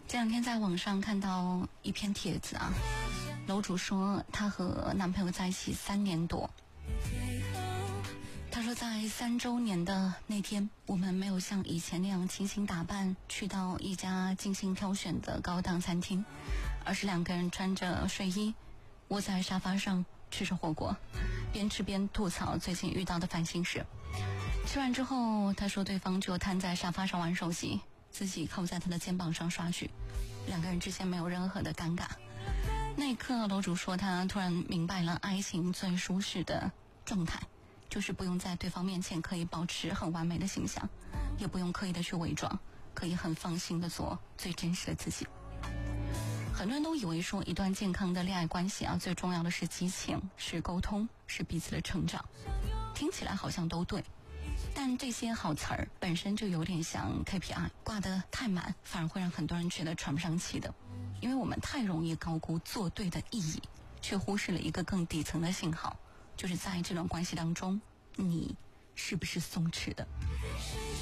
这两天在网上看到一篇帖子啊，楼主说她和男朋友在一起3年多。她说在3周年的那天，我们没有像以前那样精心打扮去到一家精心挑选的高档餐厅，而是2个人穿着睡衣窝在沙发上吃着火锅，边吃边吐槽最近遇到的烦心事。吃完之后，她说对方就瘫在沙发上玩手机，自己靠在他的肩膀上刷剧，2个人之间没有任何的尴尬。那一刻，楼主说他突然明白了爱情最舒适的状态，就是不用在对方面前可以保持很完美的形象，也不用刻意的去伪装，可以很放心的做最真实的自己。很多人都以为说一段健康的恋爱关系啊，最重要的是激情，是沟通，是彼此的成长，听起来好像都对，但这些好词儿本身就有点像 KPI， 挂得太满，反而会让很多人觉得喘不上气的。因为我们太容易高估做对的意义，却忽视了一个更底层的信号，就是在这段关系当中，你是不是松弛的。